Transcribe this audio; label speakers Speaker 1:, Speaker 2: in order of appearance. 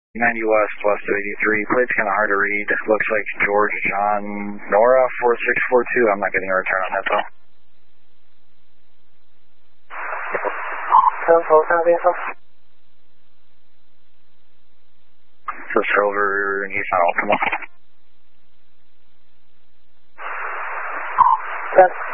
Speaker 1: 90 West, plus 283. Plate's kind of hard to read. Looks like George John Nora 4642. I'm not getting a return on that though. 10-4, so Silver and Nissan Altima.
Speaker 2: 10.